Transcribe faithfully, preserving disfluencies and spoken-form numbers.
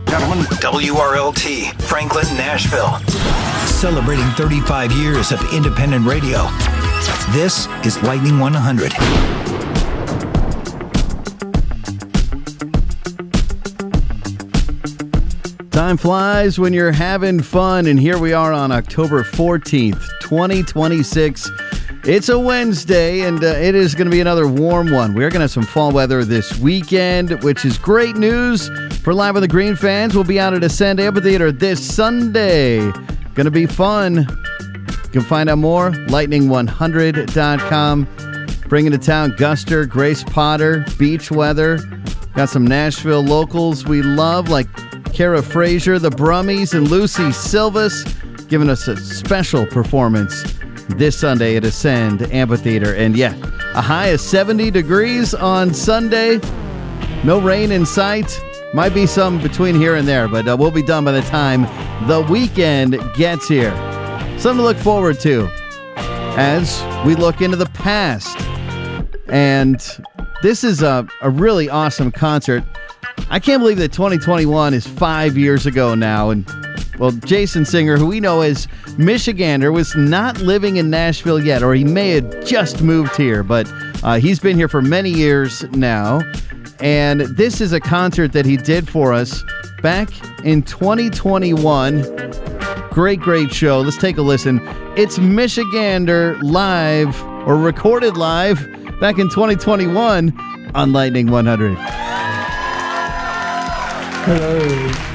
gentlemen, W R L T, Franklin, Nashville. Celebrating thirty-five years of independent radio. This is Lightning one hundred. Time flies when you're having fun, and here we are on October fourteenth, twenty twenty-six. It's a Wednesday, and uh, it is going to be another warm one. We're going to have some fall weather this weekend, which is great news for Live on the Green fans. We'll be out at Ascend Amphitheater this Sunday. Going to be fun. You can find out more, lightning one hundred dot com. Bringing to town Guster, Grace Potter, Beach Weather. Got some Nashville locals we love, like Kara Frazier, the Brummies, and Lucy Silvas, giving us a special performance this Sunday at Ascend Amphitheater. And yeah, a high of seventy degrees on Sunday. No rain in sight. Might be some between here and there, but uh, we'll be done by the time the weekend gets here. Something to look forward to as we look into the past. And this is a, a really awesome concert. I can't believe that twenty twenty-one is five years ago now. And, well, Jason Singer, who we know as Michigander, was not living in Nashville yet, or he may have just moved here, but uh, he's been here for many years now. And this is a concert that he did for us back in twenty twenty-one. Great, great show. Let's take a listen. It's Michigander live, or recorded live, back in twenty twenty-one on Lightning one hundred. Hello.